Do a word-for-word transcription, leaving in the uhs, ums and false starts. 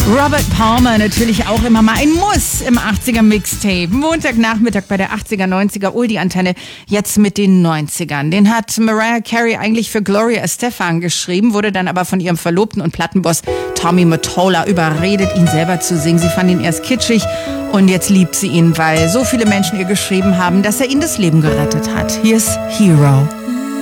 Robert Palmer natürlich auch immer mal ein Muss im achtziger Mixtape. Montagnachmittag bei der achtziger, neunziger Ul-die-Antenne, jetzt mit den neunzigern. Den hat Mariah Carey eigentlich für Gloria Estefan geschrieben, wurde dann aber von ihrem Verlobten und Plattenboss Tommy Mottola überredet, ihn selber zu singen. Sie fand ihn erst kitschig und jetzt liebt sie ihn, weil so viele Menschen ihr geschrieben haben, dass er ihnen das Leben gerettet hat. Hier ist Hero.